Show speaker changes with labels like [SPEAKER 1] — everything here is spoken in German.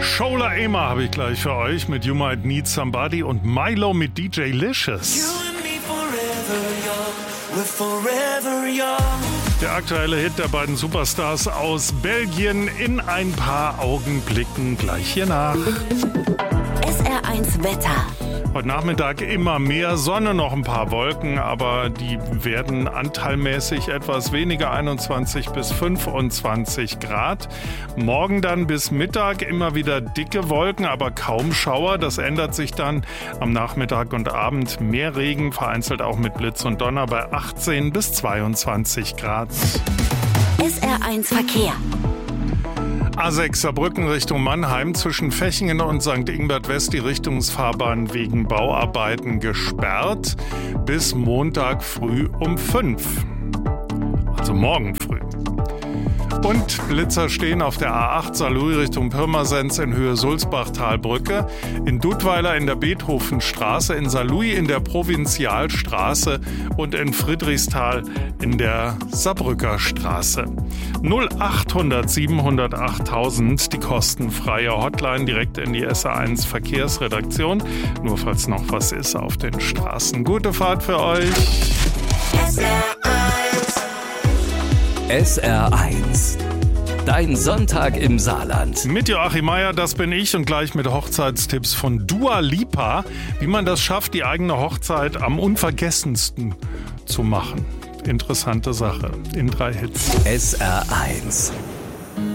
[SPEAKER 1] Shola Ema habe ich gleich für euch mit You Might Need Somebody und Milo mit DJ Licious. Der aktuelle Hit der beiden Superstars aus Belgien in ein paar Augenblicken gleich hier nach.
[SPEAKER 2] SR1 Wetter.
[SPEAKER 1] Heute Nachmittag immer mehr Sonne, noch ein paar Wolken, aber die werden anteilmäßig etwas weniger, 21 bis 25 Grad. Morgen dann bis Mittag immer wieder dicke Wolken, aber kaum Schauer. Das ändert sich dann am Nachmittag und Abend. Mehr Regen, vereinzelt auch mit Blitz und Donner bei 18 bis 22 Grad.
[SPEAKER 2] SR1 Verkehr.
[SPEAKER 1] A6 Saarbrücken Richtung Mannheim, zwischen Fechingen und St. Ingbert West die Richtungsfahrbahn wegen Bauarbeiten gesperrt bis Montag früh um 5. Also morgen früh. Und Blitzer stehen auf der A8 Saarlouis Richtung Pirmasens in Höhe Sulzbach-Talbrücke, in Dudweiler in der Beethovenstraße, in Saarlouis in der Provinzialstraße und in Friedrichsthal in der Saarbrücker Straße. 0800 700 8000, die kostenfreie Hotline direkt in die SR1 Verkehrsredaktion. Nur falls noch was ist auf den Straßen. Gute Fahrt für euch.
[SPEAKER 3] SR1. Dein Sonntag im Saarland.
[SPEAKER 1] Mit Joachim Meier, das bin ich, und gleich mit Hochzeitstipps von Dua Lipa, wie man das schafft, die eigene Hochzeit am unvergessensten zu machen. Interessante Sache in 3 Hits.
[SPEAKER 3] SR1.